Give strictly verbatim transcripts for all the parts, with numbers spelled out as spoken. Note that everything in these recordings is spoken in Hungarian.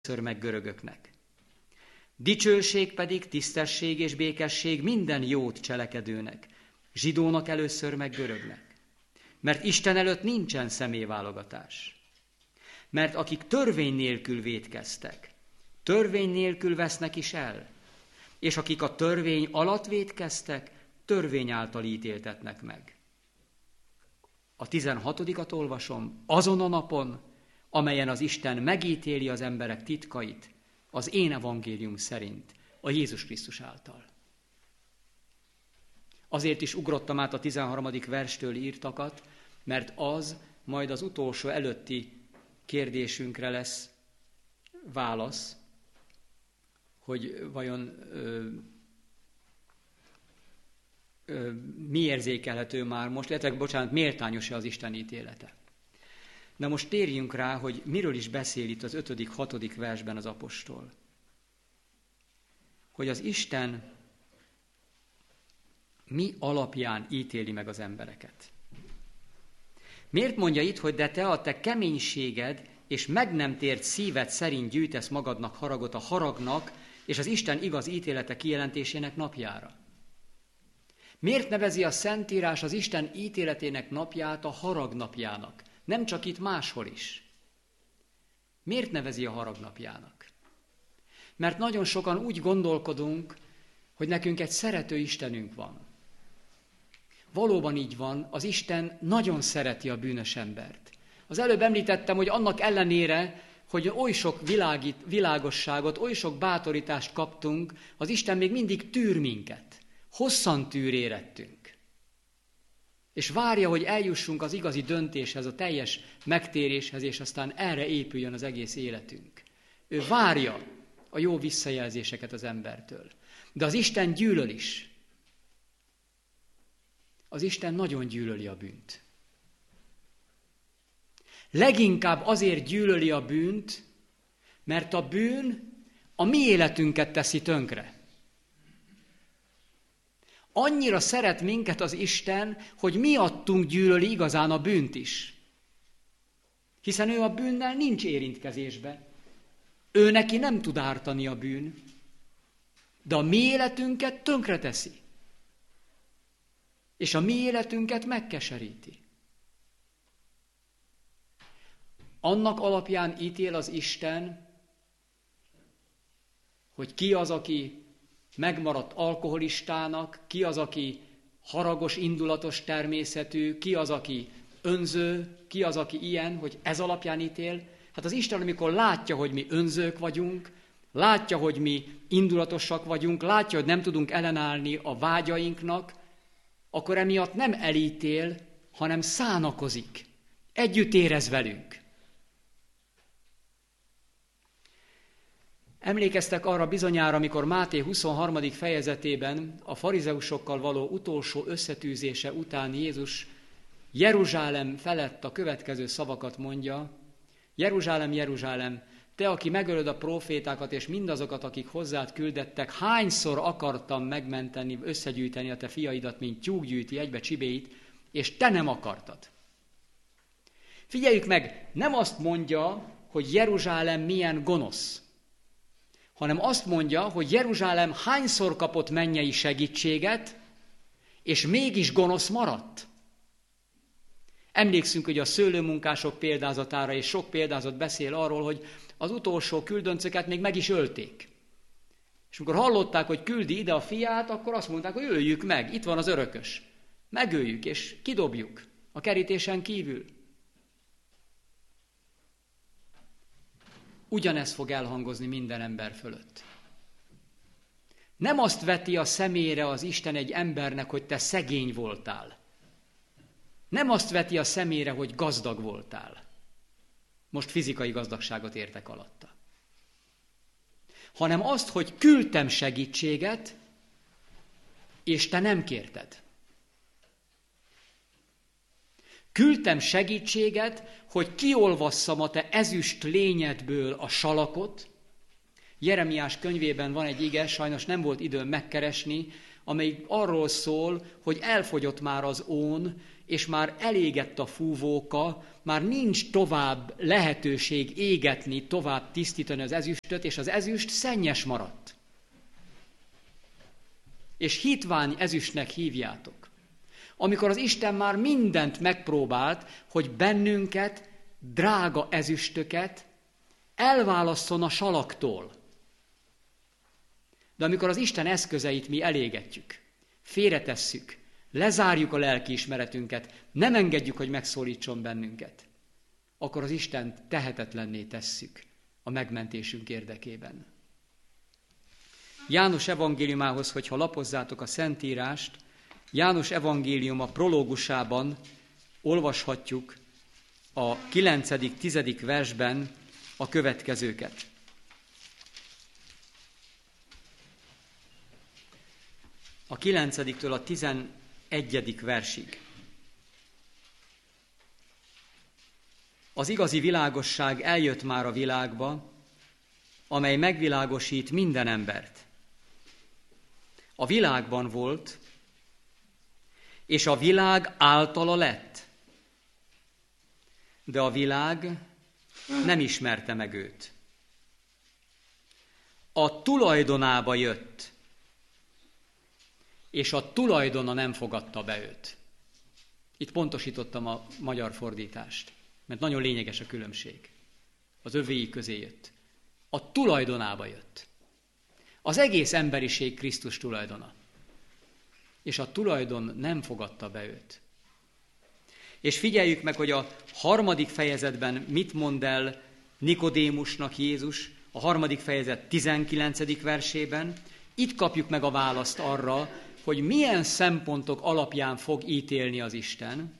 meg görögöknek. Dicsőség pedig, tisztesség és békesség minden jót cselekedőnek, zsidónak először meg görögnek. Mert Isten előtt nincsen személyválogatás. Mert akik törvény nélkül vétkeztek, törvény nélkül vesznek is el, és akik a törvény alatt vétkeztek, törvény által ítéltetnek meg. A tizenhatodikat olvasom, azon a napon, amelyen az Isten megítéli az emberek titkait, az én evangélium szerint, a Jézus Krisztus által. Azért is ugrottam át a tizenharmadik verstől írtakat, mert az majd az utolsó előtti kérdésünkre lesz válasz, hogy vajon ö, ö, mi érzékelhető már most, illetve, bocsánat, méltányos-e az Isten ítélete. Na most térjünk rá, hogy miről is beszél itt az ötödik, hatodik versben az apostol. Hogy az Isten mi alapján ítéli meg az embereket. Miért mondja itt, hogy de te a te keménységed és meg nem tért szíved szerint gyűjtesz magadnak haragot a haragnak és az Isten igaz ítélete kijelentésének napjára? Miért nevezi a Szentírás az Isten ítéletének napját a harag napjának? Nem csak itt, máshol is. Miért nevezi a harag napjának? Mert nagyon sokan úgy gondolkodunk, hogy nekünk egy szerető Istenünk van. Valóban így van, az Isten nagyon szereti a bűnös embert. Az előbb említettem, hogy annak ellenére, hogy oly sok világít, világosságot, oly sok bátorítást kaptunk, az Isten még mindig tűr minket. Hosszan tűr érettünk. És várja, hogy eljussunk az igazi döntéshez, a teljes megtéréshez, és aztán erre épüljön az egész életünk. Ő várja a jó visszajelzéseket az embertől. De az Isten gyűlöl is. Az Isten nagyon gyűlöli a bűnt. Leginkább azért gyűlöli a bűnt, mert a bűn a mi életünket teszi tönkre. Annyira szeret minket az Isten, hogy miattunk gyűlöli igazán a bűnt is. Hiszen ő a bűnnel nincs érintkezésbe. Ő neki nem tud ártani a bűn, de a mi életünket tönkre teszi. És a mi életünket megkeseríti. Annak alapján ítél az Isten, hogy ki az, aki megmaradt alkoholistának, ki az, aki haragos, indulatos természetű, ki az, aki önző, ki az, aki ilyen, hogy ez alapján ítél. Hát az Isten, amikor látja, hogy mi önzők vagyunk, látja, hogy mi indulatosak vagyunk, látja, hogy nem tudunk ellenállni a vágyainknak, akkor emiatt nem elítél, hanem szánakozik. Együtt érez velünk. Emlékeztek arra bizonyára, amikor Máté huszonharmadik fejezetében a farizeusokkal való utolsó összetűzése után Jézus Jeruzsálem felett a következő szavakat mondja: Jeruzsálem, Jeruzsálem, te, aki megölöd a prófétákat és mindazokat, akik hozzád küldettek, hányszor akartam megmenteni, összegyűjteni a te fiaidat, mint tyúk gyűjti egybe csibéit, és te nem akartad. Figyeljük meg, nem azt mondja, hogy Jeruzsálem milyen gonosz, hanem azt mondja, hogy Jeruzsálem hányszor kapott mennyei segítséget, és mégis gonosz maradt. Emlékszünk, hogy a szőlőmunkások példázatára, és sok példázat beszél arról, hogy az utolsó küldöncöket még meg is ölték. És amikor hallották, hogy küldi ide a fiát, akkor azt mondták, hogy öljük meg, itt van az örökös. Megöljük, és kidobjuk a kerítésen kívül. Ugyanez fog elhangozni minden ember fölött. Nem azt veti a szemére az Isten egy embernek, hogy te szegény voltál. Nem azt veti a szemére, hogy gazdag voltál. Most fizikai gazdagságot értek alatta. Hanem azt, hogy küldtem segítséget, és te nem kérted. Küldtem segítséget, hogy kiolvasszam a te ezüst lényedből a salakot. Jeremiás könyvében van egy ige, sajnos nem volt időm megkeresni, amely arról szól, hogy elfogyott már az ón, és már elégett a fúvóka, már nincs tovább lehetőség égetni, tovább tisztítani az ezüstöt, és az ezüst szennyes maradt. És hitvány ezüstnek hívjátok. Amikor az Isten már mindent megpróbált, hogy bennünket, drága ezüstöket elválasszon a salaktól. De amikor az Isten eszközeit mi elégetjük, félretesszük, lezárjuk a lelkiismeretünket, nem engedjük, hogy megszólítson bennünket, akkor az Istent tehetetlenné tesszük a megmentésünk érdekében. János evangéliumához, hogyha lapozzátok a Szentírást, János evangéliuma prológusában olvashatjuk a kilencedik tizedik versben a következőket. A kilencediktől a tizenegyedik versig. Az igazi világosság eljött már a világba, amely megvilágosít minden embert. A világban volt, és a világ általa lett. De a világ nem ismerte meg őt. A tulajdonába jött, és a tulajdona nem fogadta be őt. Itt pontosítottam a magyar fordítást, mert nagyon lényeges a különbség. Az övéi közé jött. A tulajdonába jött. Az egész emberiség Krisztus tulajdona. És a tulajdon nem fogadta be őt. És figyeljük meg, hogy a harmadik fejezetben mit mond el Nikodémusnak Jézus, a harmadik fejezet tizenkilencedik versében. Itt kapjuk meg a választ arra, hogy milyen szempontok alapján fog ítélni az Isten.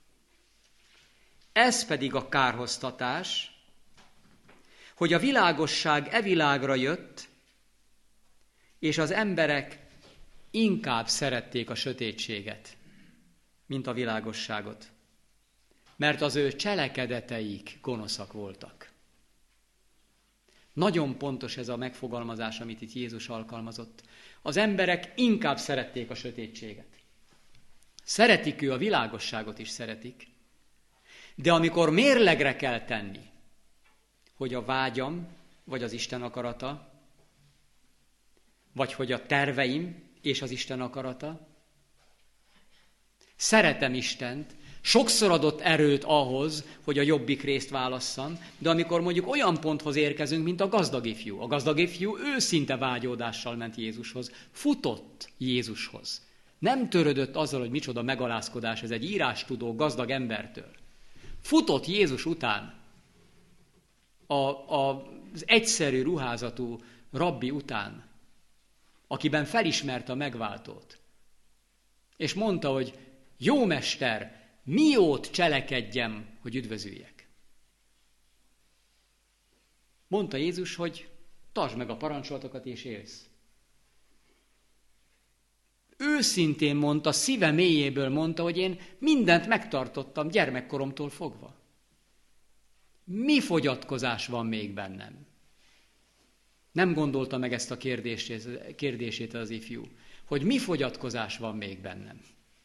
Ez pedig a kárhoztatás, hogy a világosság e világra jött, és az emberek inkább szerették a sötétséget, mint a világosságot, mert az ő cselekedeteik gonoszak voltak. Nagyon pontos ez a megfogalmazás, amit itt Jézus alkalmazott. Az emberek inkább szerették a sötétséget. Szeretik ő a világosságot is szeretik, de amikor mérlegre kell tenni, hogy a vágyam, vagy az Isten akarata, vagy hogy a terveim és az Isten akarata, szeretem Istent, sokszor adott erőt ahhoz, hogy a jobbik részt válasszam, de amikor mondjuk olyan ponthoz érkezünk, mint a gazdag ifjú. A gazdag ifjú őszinte vágyódással ment Jézushoz, futott Jézushoz. Nem törődött azzal, hogy micsoda megalázkodás ez egy írástudó gazdag embertől. Futott Jézus után, a, a, az egyszerű ruházatú rabbi után, akiben felismerte a megváltót. És mondta, hogy jó mester, miót cselekedjem, hogy üdvözüljek? Mondta Jézus, hogy tartsd meg a parancsolatokat és élsz. Őszintén mondta, szíve mélyéből mondta, hogy én mindent megtartottam gyermekkoromtól fogva. Mi fogyatkozás van még bennem? Nem gondolta meg ezt a kérdését, kérdését az ifjú, hogy mi fogyatkozás van még bennem.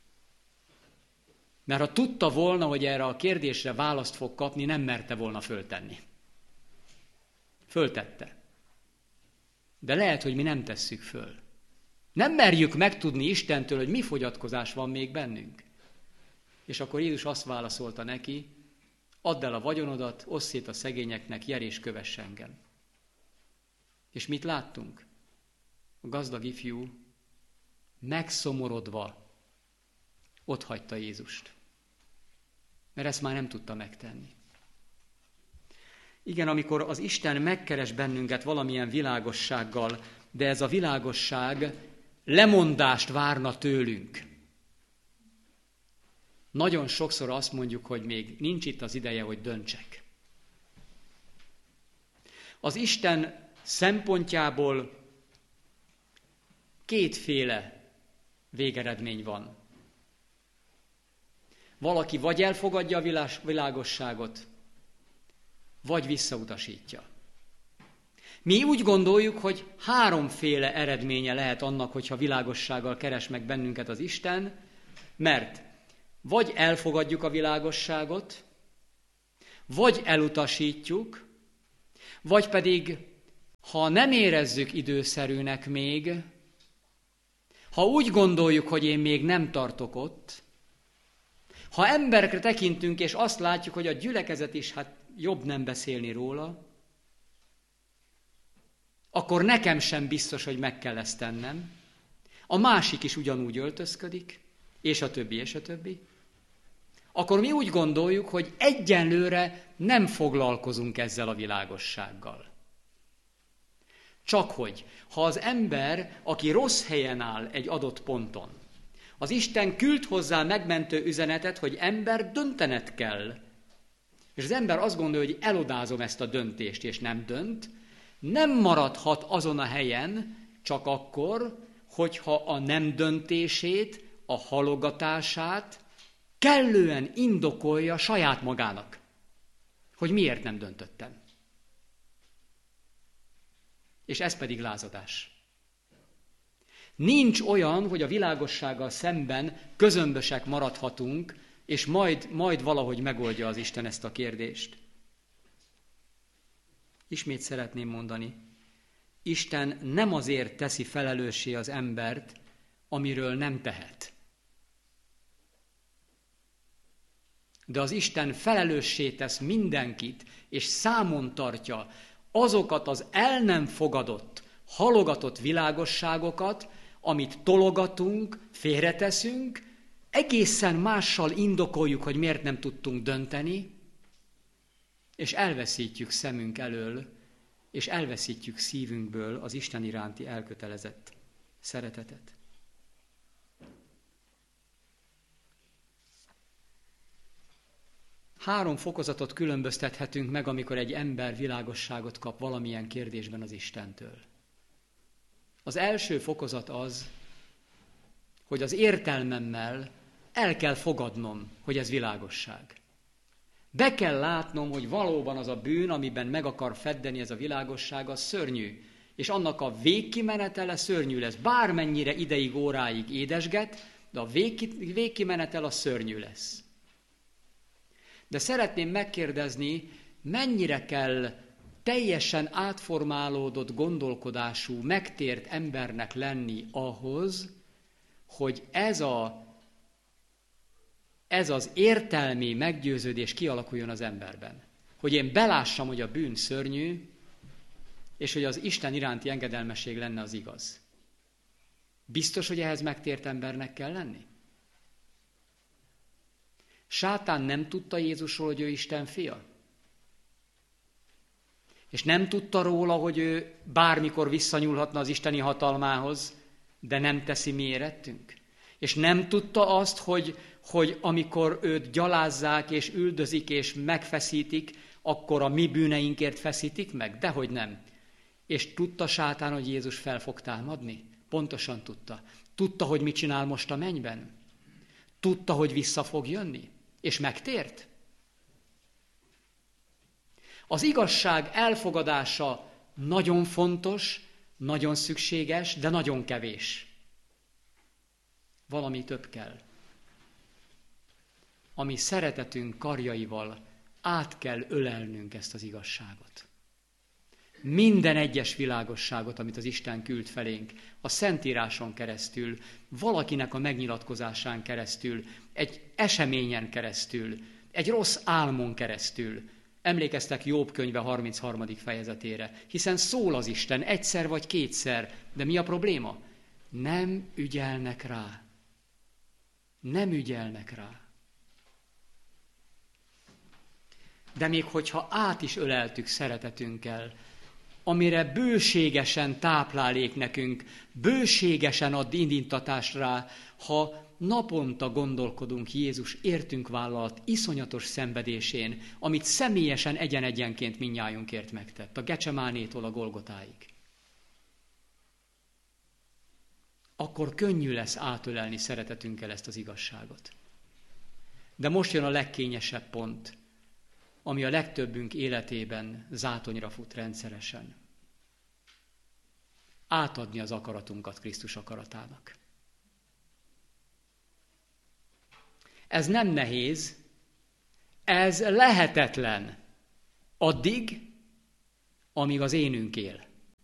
Mert ha tudta volna, hogy erre a kérdésre választ fog kapni, nem merte volna föltenni. Föltette. De lehet, hogy mi nem tesszük föl. Nem merjük megtudni Istentől, hogy mi fogyatkozás van még bennünk. És akkor Jézus azt válaszolta neki, add el a vagyonodat, osszd szét a szegényeknek, jár és kövess engem. És mit láttunk? A gazdag ifjú megszomorodva otthagyta Jézust. Mert ezt már nem tudta megtenni. Igen, amikor az Isten megkeres bennünket valamilyen világossággal, de ez a világosság lemondást várna tőlünk. Nagyon sokszor azt mondjuk, hogy még nincs itt az ideje, hogy döntsek. Az Isten szempontjából kétféle végeredmény van. Valaki vagy elfogadja a világosságot, vagy visszautasítja. Mi úgy gondoljuk, hogy háromféle eredménye lehet annak, hogyha világossággal keres meg bennünket az Isten, mert vagy elfogadjuk a világosságot, vagy elutasítjuk, vagy pedig, ha nem érezzük időszerűnek még, ha úgy gondoljuk, hogy én még nem tartok ott, ha emberekre tekintünk, és azt látjuk, hogy a gyülekezet is, hát jobb nem beszélni róla, akkor nekem sem biztos, hogy meg kell ezt tennem. A másik is ugyanúgy öltözködik, és a többi, és a többi. Akkor mi úgy gondoljuk, hogy egyenlőre nem foglalkozunk ezzel a világossággal. Csak hogy, ha az ember, aki rossz helyen áll egy adott ponton, az Isten küld hozzá megmentő üzenetet, hogy ember, döntened kell. És az ember azt gondolja, hogy elodázom ezt a döntést, és nem dönt, nem maradhat azon a helyen csak akkor, hogyha a nem döntését, a halogatását kellően indokolja saját magának, hogy miért nem döntöttem. És ez pedig lázadás. Nincs olyan, hogy a világossággal szemben közömbösek maradhatunk, és majd, majd valahogy megoldja az Isten ezt a kérdést. Ismét szeretném mondani, Isten nem azért teszi felelőssé az embert, amiről nem tehet. De az Isten felelőssé tesz mindenkit, és számon tartja azokat az el nem fogadott, halogatott világosságokat, amit tologatunk, félreteszünk, egészen mással indokoljuk, hogy miért nem tudtunk dönteni, és elveszítjük szemünk elől, és elveszítjük szívünkből az Isten iránti elkötelezett szeretetet. Három fokozatot különböztethetünk meg, amikor egy ember világosságot kap valamilyen kérdésben az Istentől. Az első fokozat az, hogy az értelmemmel el kell fogadnom, hogy ez világosság. Be kell látnom, hogy valóban az a bűn, amiben meg akar feddeni ez a világosság, az szörnyű. És annak a végkimenetele szörnyű lesz. Bármennyire ideig, óráig édesget, de a végkimenetel az szörnyű lesz. De szeretném megkérdezni, mennyire kell teljesen átformálódott gondolkodású, megtért embernek lenni ahhoz, hogy ez, a, ez az értelmi meggyőződés kialakuljon az emberben. Hogy én belássam, hogy a bűn szörnyű, és hogy az Isten iránti engedelmesség lenne az igaz. Biztos, hogy ehhez megtért embernek kell lenni? Sátán nem tudta Jézusról, hogy ő Isten fia? És nem tudta róla, hogy ő bármikor visszanyúlhatna az isteni hatalmához, de nem teszi mi érettünk? És nem tudta azt, hogy, hogy amikor őt gyalázzák, és üldözik, és megfeszítik, akkor a mi bűneinkért feszítik meg? Dehogy nem. És tudta Sátán, hogy Jézus fel fog támadni? Pontosan tudta. Tudta, hogy mit csinál most a mennyben? Tudta, hogy vissza fog jönni? És megtért? Az igazság elfogadása nagyon fontos, nagyon szükséges, de nagyon kevés. Valami több kell. Ami szeretetünk karjaival át kell ölelnünk ezt az igazságot. Minden egyes világosságot, amit az Isten küld felénk, a Szentíráson keresztül, valakinek a megnyilatkozásán keresztül, egy eseményen keresztül, egy rossz álmon keresztül. Emlékeztek Jobb könyve harmincharmadik fejezetére, hiszen szól az Isten egyszer vagy kétszer, de mi a probléma? Nem ügyelnek rá. Nem ügyelnek rá. De még hogyha át is öleltük szeretetünkkel, amire bőségesen táplálék nekünk, bőségesen ad indítatást rá, ha naponta gondolkodunk Jézus értünk vállalt iszonyatos szenvedésén, amit személyesen egyen-egyenként mindnyájunkért megtett, a Gecsemánétól a Golgotáig. Akkor könnyű lesz átölelni szeretetünkkel ezt az igazságot. De most jön a legkényesebb pont, ami a legtöbbünk életében zátonyra fut rendszeresen. átadni az akaratunkat Krisztus akaratának. Ez nem nehéz, ez lehetetlen addig, amíg az énünk él.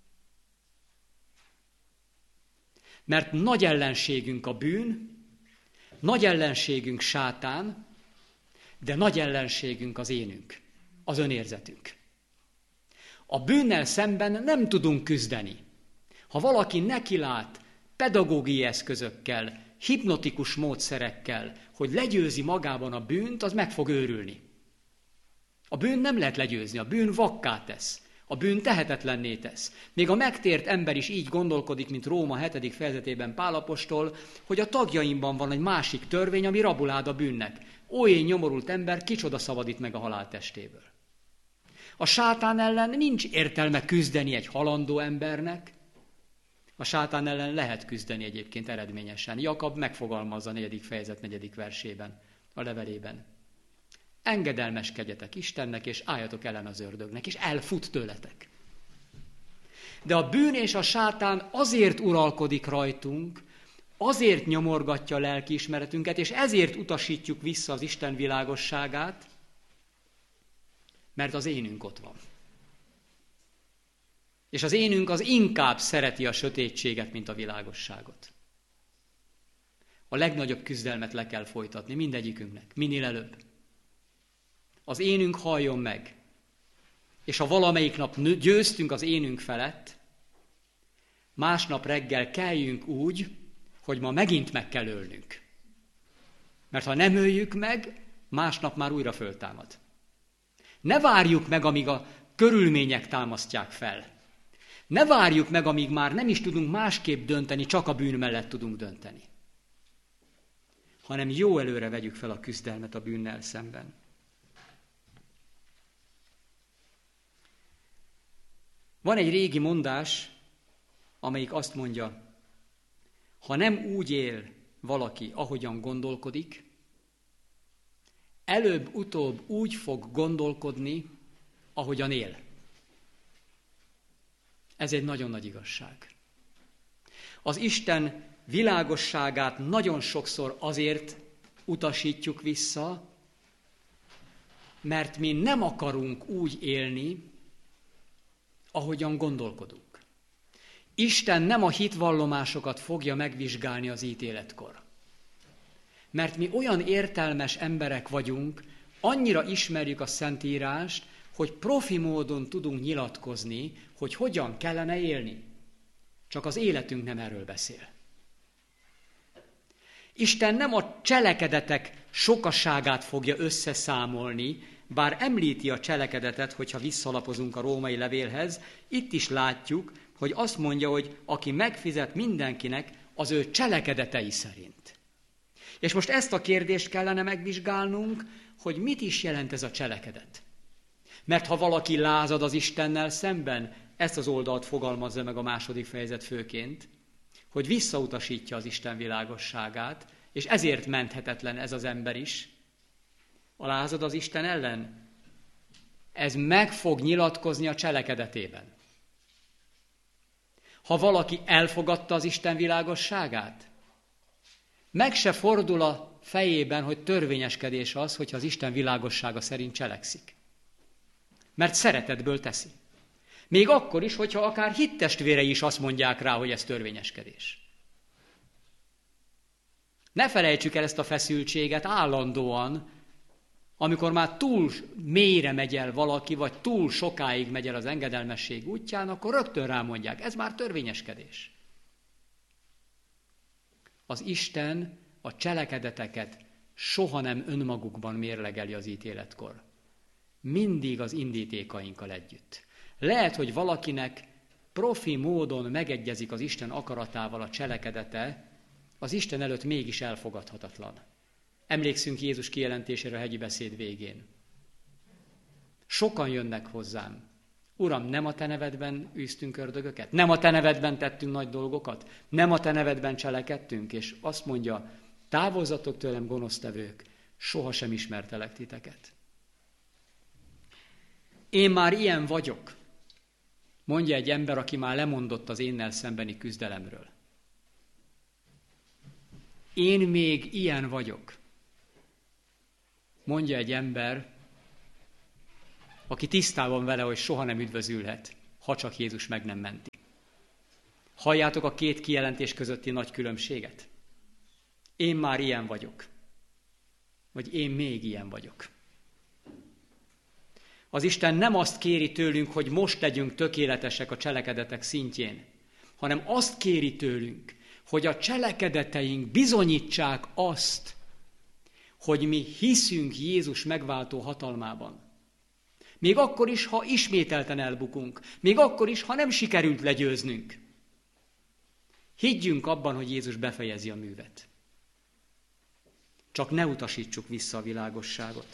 Mert nagy ellenségünk a bűn, nagy ellenségünk sátán, de nagy ellenségünk az énünk, az önérzetünk. A bűnnel szemben nem tudunk küzdeni. Ha valaki nekilát pedagógiai eszközökkel, hipnotikus módszerekkel, hogy legyőzi magában a bűnt, az meg fog őrülni. A bűn nem lehet legyőzni, a bűn vakká tesz, a bűn tehetetlenné tesz. Még a megtért ember is így gondolkodik, mint Róma hetedik fejezetében Pál apostol, hogy a tagjaimban van egy másik törvény, ami rabulád a bűnnek. Ó, én nyomorult ember, kicsoda szabadít meg a halál testéből. A sátán ellen nincs értelme küzdeni egy halandó embernek, a sátán ellen lehet küzdeni egyébként eredményesen. Jakab megfogalmazza a negyedik fejezet negyedik versében, a levelében. Engedelmeskedjetek Istennek, és álljatok ellen az ördögnek, és elfut tőletek. De a bűn és a sátán azért uralkodik rajtunk, azért nyomorgatja a lelkiismeretünket, és ezért utasítjuk vissza az Isten világosságát, mert az énünk ott van. És az énünk az inkább szereti a sötétséget, mint a világosságot. A legnagyobb küzdelmet le kell folytatni mindegyikünknek, minél előbb. Az énünk halljon meg, és ha valamelyik nap győztünk az énünk felett, másnap reggel keljünk úgy, hogy ma megint meg kell ölnünk. Mert ha nem öljük meg, másnap már újra föltámad. Ne várjuk meg, amíg a körülmények támasztják fel. Ne várjuk meg, amíg már nem is tudunk másképp dönteni, csak a bűn mellett tudunk dönteni. Hanem jó előre vegyük fel a küzdelmet a bűnnel szemben. Van egy régi mondás, amelyik azt mondja, ha nem úgy él valaki, ahogyan gondolkodik, előbb-utóbb úgy fog gondolkodni, ahogyan él. Ez egy nagyon nagy igazság. Az Isten világosságát nagyon sokszor azért utasítjuk vissza, mert mi nem akarunk úgy élni, ahogyan gondolkodunk. Isten nem a hitvallomásokat fogja megvizsgálni az ítéletkor. Mert mi olyan értelmes emberek vagyunk, annyira ismerjük a Szentírást, hogy profi módon tudunk nyilatkozni, hogy hogyan kellene élni. Csak az életünk nem erről beszél. Isten nem a cselekedetek sokaságát fogja összeszámolni, bár említi a cselekedetet, hogyha visszalapozunk a római levélhez, itt is látjuk, hogy azt mondja, hogy aki megfizet mindenkinek az ő cselekedetei szerint. És most ezt a kérdést kellene megvizsgálnunk, hogy mit is jelent ez a cselekedet. Mert ha valaki lázad az Istennel szemben, ezt az oldalt fogalmazza meg a második fejezet főként, hogy visszautasítja az Isten világosságát, és ezért menthetetlen ez az ember is. A lázad az Isten ellen, ez meg fog nyilatkozni a cselekedetében. Ha valaki elfogadta az Isten világosságát, meg se fordul a fejében, hogy törvényeskedés az, hogyha az Isten világossága szerint cselekszik. Mert szeretetből teszi. Még akkor is, hogyha akár hittestvérei is azt mondják rá, hogy ez törvényeskedés. Ne felejtsük el ezt a feszültséget állandóan, amikor már túl mélyre megy el valaki, vagy túl sokáig megy el az engedelmesség útján, akkor rögtön rámondják, ez már törvényeskedés. Az Isten a cselekedeteket soha nem önmagukban mérlegeli az ítéletkor. Mindig az indítékainkkal együtt. Lehet, hogy valakinek profi módon megegyezik az Isten akaratával a cselekedete, az Isten előtt mégis elfogadhatatlan. Emlékszünk Jézus kijelentésére a hegyi beszéd végén. Sokan jönnek hozzám. Uram, nem a te nevedben űztünk ördögöket? Nem a te nevedben tettünk nagy dolgokat? Nem a te nevedben cselekedtünk? És azt mondja, távozzatok tőlem, gonosztevők, sohasem ismertelek titeket. Én már ilyen vagyok. Mondja egy ember, aki már lemondott az énnel szembeni küzdelemről. Én még ilyen vagyok. Mondja egy ember, aki tisztában vele, hogy soha nem üdvözülhet, ha csak Jézus meg nem menti. Halljátok a két kijelentés közötti nagy különbséget? Én már ilyen vagyok. Vagy én még ilyen vagyok. Az Isten nem azt kéri tőlünk, hogy most legyünk tökéletesek a cselekedetek szintjén, hanem azt kéri tőlünk, hogy a cselekedeteink bizonyítsák azt, hogy mi hiszünk Jézus megváltó hatalmában. Még akkor is, ha ismételten elbukunk, még akkor is, ha nem sikerült legyőznünk. Higgyünk abban, hogy Jézus befejezi a művet. Csak ne utasítsuk vissza a világosságot.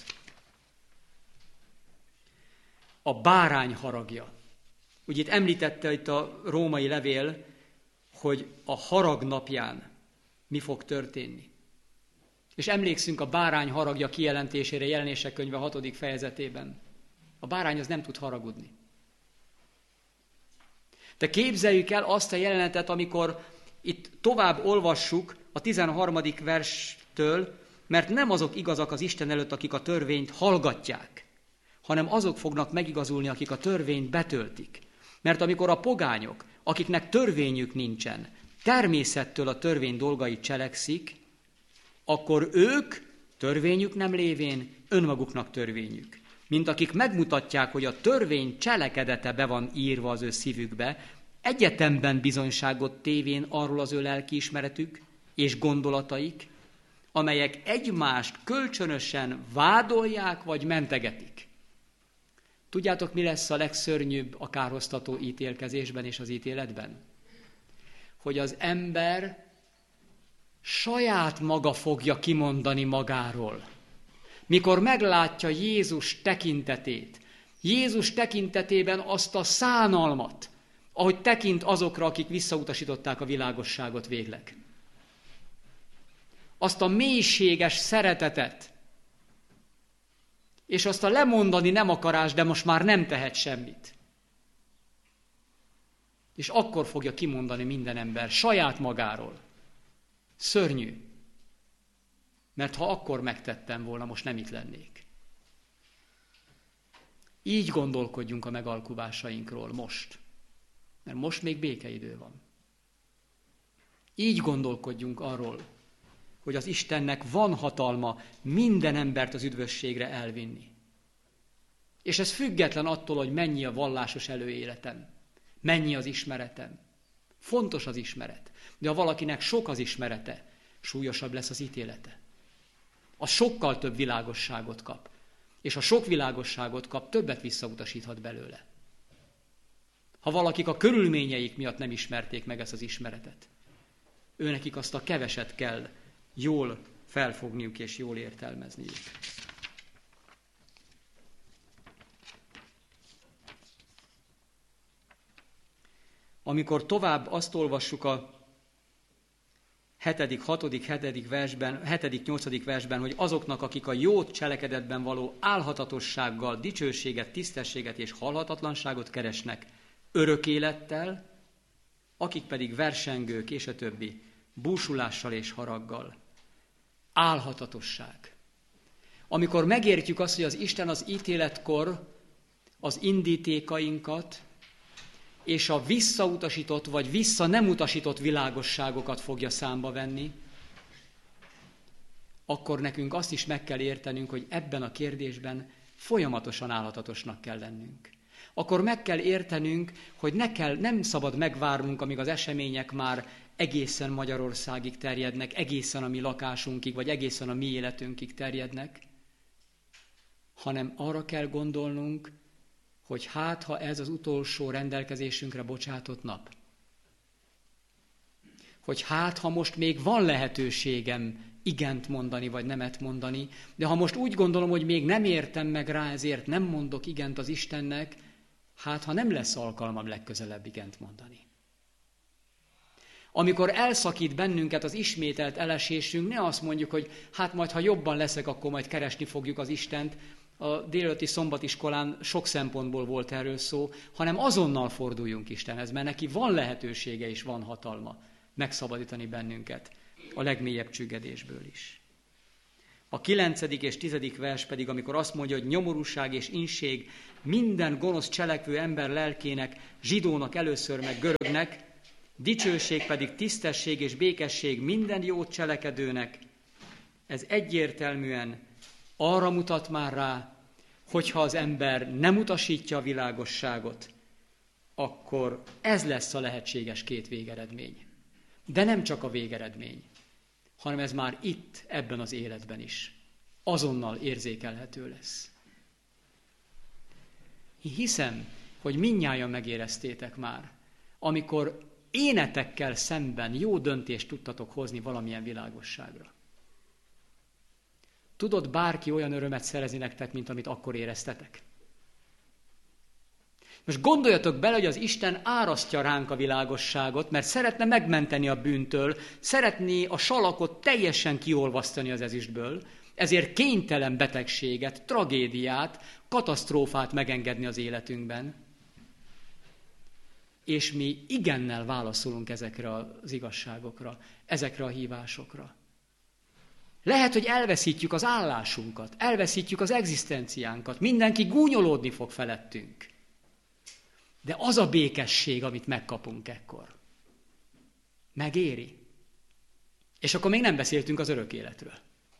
A bárány haragja. Ugye itt említette itt a római levél, hogy a harag napján mi fog történni. És emlékszünk a bárány haragja kijelentésére Jelenések könyve hatodik fejezetében. A bárány az nem tud haragudni. De képzeljük el azt a jelenetet, amikor itt tovább olvassuk a tizenharmadik verstől, mert nem azok igazak az Isten előtt, akik a törvényt hallgatják, hanem azok fognak megigazulni, akik a törvényt betöltik. Mert amikor a pogányok, akiknek törvényük nincsen, természettől a törvény dolgait cselekszik, akkor ők, törvényük nem lévén, önmaguknak törvényük. Mint akik megmutatják, hogy a törvény cselekedete be van írva az ő szívükbe, egyetemben bizonyságot tévén arról az ő lelkiismeretük és gondolataik, amelyek egymást kölcsönösen vádolják vagy mentegetik. Tudjátok, mi lesz a legszörnyűbb a kárhoztató ítélkezésben és az ítéletben? Hogy az ember saját maga fogja kimondani magáról. Mikor meglátja Jézus tekintetét, Jézus tekintetében azt a szánalmat, ahogy tekint azokra, akik visszautasították a világosságot végleg. Azt a mélységes szeretetet, és azt a lemondani nem akarás, de most már nem tehet semmit. És akkor fogja kimondani minden ember saját magáról. Szörnyű. Mert ha akkor megtettem volna, most nem itt lennék. Így gondolkodjunk a megalkuvásainkról most. Mert most még békeidő van. Így gondolkodjunk arról, hogy az Istennek van hatalma minden embert az üdvösségre elvinni. És ez független attól, hogy mennyi a vallásos előéletem, mennyi az ismeretem. Fontos az ismeret, de ha valakinek sok az ismerete, súlyosabb lesz az ítélete. Az sokkal több világosságot kap. És ha sok világosságot kap, többet visszautasíthat belőle. Ha valakik a körülményeik miatt nem ismerték meg ezt az ismeretet, őnekik azt a keveset kell jól felfogniuk és jól értelmezniük. Amikor tovább azt olvassuk a hetedik, hatodik, hetedik versben, hetedik, nyolcadik versben, hogy azoknak, akik a jót cselekedetben való álhatatossággal, dicsőséget, tisztességet és halhatatlanságot keresnek, örök élettel, akik pedig versengők és a többi, búsulással és haraggal. Álhatatosság. Amikor megértjük azt, hogy az Isten az ítéletkor az indítékainkat és a visszautasított vagy vissza nem utasított világosságokat fogja számba venni, akkor nekünk azt is meg kell értenünk, hogy ebben a kérdésben folyamatosan álhatatosnak kell lennünk. Akkor meg kell értenünk, hogy ne kell, nem szabad megvárnunk, amíg az események már egészen Magyarországig terjednek, egészen a mi lakásunkig, vagy egészen a mi életünkig terjednek, hanem arra kell gondolnunk, hogy hát, ha ez az utolsó rendelkezésünkre bocsátott nap. Hogy hát, ha most még van lehetőségem igent mondani, vagy nemet mondani, de ha most úgy gondolom, hogy még nem értem meg rá, ezért nem mondok igent az Istennek, hát, ha nem lesz alkalmam legközelebb igent mondani. Amikor elszakít bennünket az ismételt elesésünk, ne azt mondjuk, hogy hát majd, ha jobban leszek, akkor majd keresni fogjuk az Istent, a délelőtti szombatiskolán sok szempontból volt erről szó, hanem azonnal forduljunk Istenhez, mert neki van lehetősége és van hatalma megszabadítani bennünket a legmélyebb csüggedésből is. A kilencedik és tizedik vers pedig, amikor azt mondja, hogy nyomorúság és inség minden gonosz cselekvő ember lelkének, zsidónak először meg görögnek, dicsőség pedig tisztesség és békesség minden jót cselekedőnek, ez egyértelműen arra mutat már rá, hogyha az ember nem utasítja a világosságot, akkor ez lesz a lehetséges két végeredmény. De nem csak a végeredmény, hanem ez már itt, ebben az életben is azonnal érzékelhető lesz. Hiszem, hogy mindnyájan megéreztétek már, amikor énetekkel szemben jó döntést tudtatok hozni valamilyen világosságra. Tudod bárki olyan örömet szerezni nektek, mint amit akkor éreztetek? Most gondoljatok bele, hogy az Isten árasztja ránk a világosságot, mert szeretne megmenteni a bűntől, szeretné a salakot teljesen kiolvasztani az ezüstből, ezért kénytelen betegséget, tragédiát, katasztrófát megengedni az életünkben. És mi igennel válaszolunk ezekre az igazságokra, ezekre a hívásokra. Lehet, hogy elveszítjük az állásunkat, elveszítjük az egzisztenciánkat, mindenki gúnyolódni fog felettünk. De az a békesség, amit megkapunk ekkor, megéri. És akkor még nem beszéltünk az örök életről.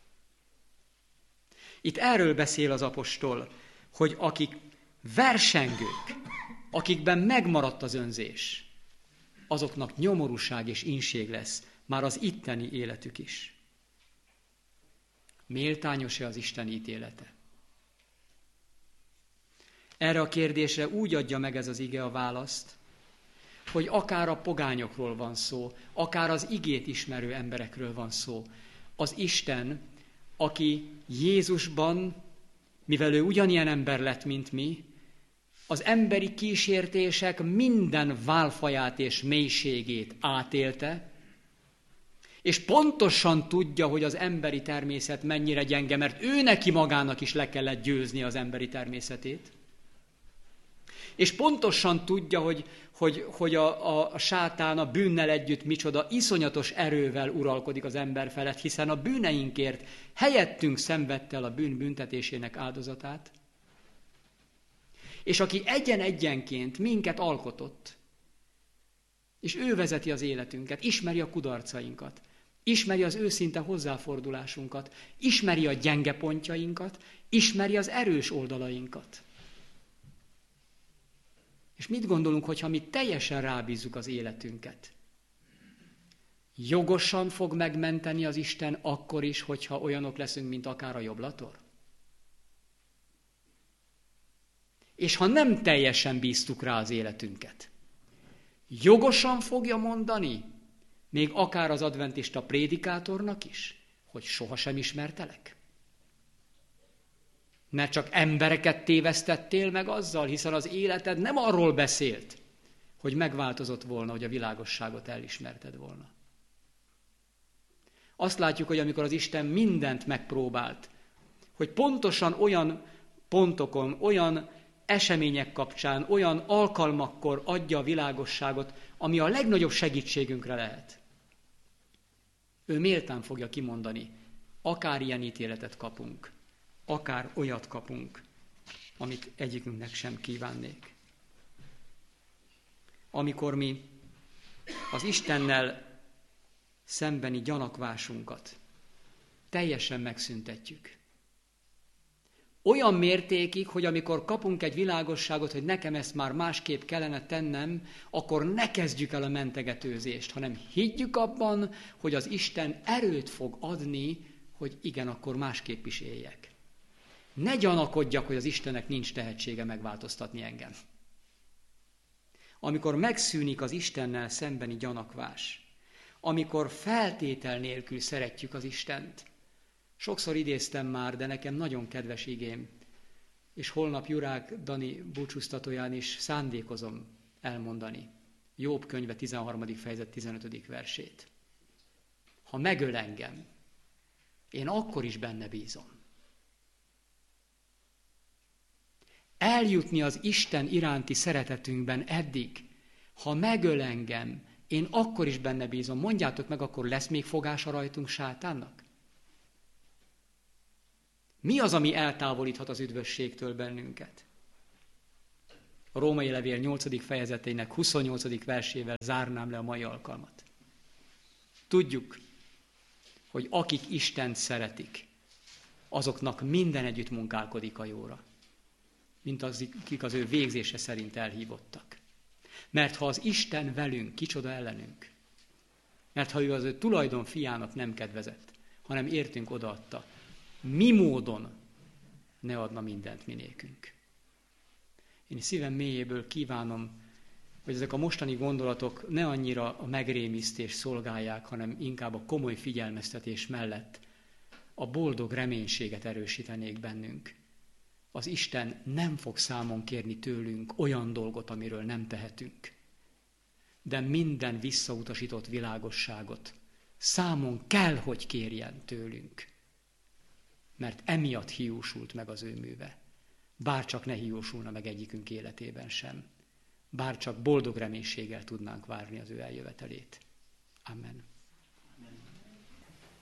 Itt erről beszél az apostol, hogy akik versengők, akikben megmaradt az önzés, azoknak nyomorúság és inség lesz már az itteni életük is. Méltányos-e az Isten ítélete? Erre a kérdésre úgy adja meg ez az ige a választ, hogy akár a pogányokról van szó, akár az igét ismerő emberekről van szó. Az Isten, aki Jézusban, mivel ő ugyanilyen ember lett, mint mi, az emberi kísértések minden válfaját és mélységét átélte, és pontosan tudja, hogy az emberi természet mennyire gyenge, mert ő neki magának is le kellett győzni az emberi természetét. És pontosan tudja, hogy, hogy, hogy a, a, a sátán a bűnnel együtt micsoda iszonyatos erővel uralkodik az ember felett, hiszen a bűneinkért helyettünk szenvedte el a bűn büntetésének áldozatát. És aki egyen-egyenként minket alkotott, és ő vezeti az életünket, ismeri a kudarcainkat, ismeri az őszinte hozzáfordulásunkat, ismeri a gyenge pontjainkat, ismeri az erős oldalainkat. És mit gondolunk, hogyha mi teljesen rábízzuk az életünket? Jogosan fog megmenteni az Isten akkor is, hogyha olyanok leszünk, mint akár a jobblator? És ha nem teljesen bíztuk rá az életünket, jogosan fogja mondani, még akár az adventista prédikátornak is, hogy sohasem ismertelek? Mert csak embereket tévesztettél meg azzal, hiszen az életed nem arról beszélt, hogy megváltozott volna, hogy a világosságot elismerted volna. Azt látjuk, hogy amikor az Isten mindent megpróbált, hogy pontosan olyan pontokon, olyan események kapcsán, olyan alkalmakkor adja a világosságot, ami a legnagyobb segítségünkre lehet. Ő méltán fogja kimondani, akár ilyen ítéletet kapunk, akár olyat kapunk, amit egyikünknek sem kívánnék. Amikor mi az Istennel szembeni gyanakvásunkat teljesen megszüntetjük. Olyan mértékig, hogy amikor kapunk egy világosságot, hogy nekem ezt már másképp kellene tennem, akkor ne kezdjük el a mentegetőzést, hanem higgyük abban, hogy az Isten erőt fog adni, hogy igen, akkor másképp is éljek. Ne gyanakodjak, hogy az Istennek nincs tehetsége megváltoztatni engem. Amikor megszűnik az Istennel szembeni gyanakvás, amikor feltétel nélkül szeretjük az Istent. Sokszor idéztem már, de nekem nagyon kedves igém, és holnap Jurák Dani búcsúztatóján is szándékozom elmondani. Jobb könyve tizenharmadik fejezet tizenötödik versét. Ha megöl engem, én akkor is benne bízom. eljutni az Isten iránti szeretetünkben eddig. Ha megöl engem, én akkor is benne bízom. Mondjátok meg, akkor lesz még fogása rajtunk sátánnak? Mi az, ami eltávolíthat az üdvösségtől bennünket? A Római levél nyolcadik fejezetének huszonnyolcadik versével zárnám le a mai alkalmat. Tudjuk, hogy akik Istent szeretik, azoknak minden együtt munkálkodik a jóra, mint azok, akik az ő végzése szerint elhívottak. Mert ha az Isten velünk, kicsoda ellenünk? Mert ha ő az ő tulajdon fiának nem kedvezett, hanem értünk odaadta, mi módon ne adna mindent mi nékünk? Én szívem mélyéből kívánom, hogy ezek a mostani gondolatok ne annyira a megrémisztés szolgálják, hanem inkább a komoly figyelmeztetés mellett a boldog reménységet erősítenék bennünk. Az Isten nem fog számon kérni tőlünk olyan dolgot, amiről nem tehetünk. De minden visszautasított világosságot számon kell, hogy kérjen tőlünk. Mert emiatt hiúsult meg az ő műve. Bárcsak ne hiúsulna meg egyikünk életében sem. Bárcsak boldog reménységgel tudnánk várni az ő eljövetelét. Amen.